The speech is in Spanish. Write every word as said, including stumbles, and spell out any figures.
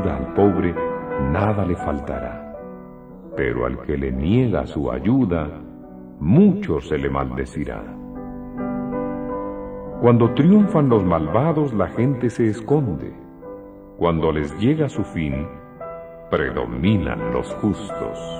ayuda al pobre, nada le faltará. Pero al que le niega su ayuda, mucho se le maldecirá. Cuando triunfan los malvados, la gente se esconde. Cuando les llega su fin, predominan los justos.